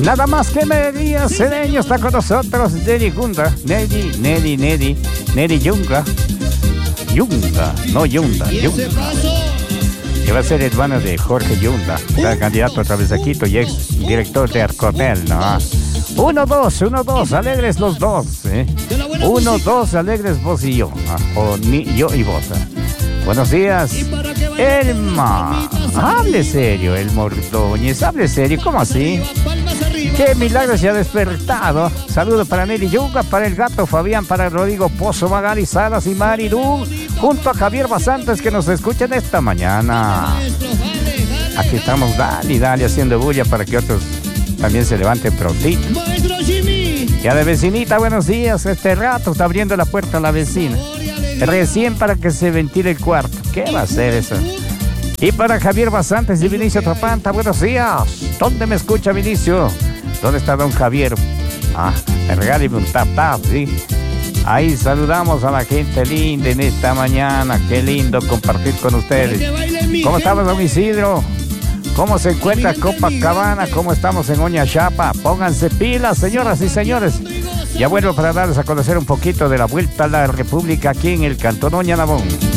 Nada más que María Cedeño está con nosotros. Nelly Yunga. Nelly Yunga. Yunga. Que va a ser hermano de Jorge Yunda, está candidato a través de Quito y ex director de Arconel, ¿no? 1-2, alegres los dos, ¿eh? 1-2, alegres vos y yo, o yo y vos. Buenos días, Elma. Hable serio, Elma Ordóñez, hable serio, ¿cómo así? Qué milagro se ha despertado. Saludos para Nelly Yunga, para el gato Fabián, para Rodrigo Pozo, Magali Salas y Maridú, junto a Javier Basantes que nos escuchan esta mañana. Aquí estamos, dale, haciendo bulla para que otros también se levanten prontito. Ya de vecinita, buenos días. Este rato está abriendo la puerta a la vecina, recién para que se ventile el cuarto. ¿Qué va a hacer eso? Y para Javier Basantes y Vinicio Tropanta, buenos días. ¿Dónde me escucha Vinicio? ¿Dónde está don Javier? Regáleme un tap, ¿sí? Ahí saludamos a la gente linda en esta mañana. Qué lindo compartir con ustedes. ¿Cómo estamos, don Isidro? ¿Cómo se encuentra Copacabana? ¿Cómo estamos en Oñachapa? Pónganse pilas, señoras y señores. Ya vuelvo para darles a conocer un poquito de la vuelta a la República aquí en el Cantón Oñanabón.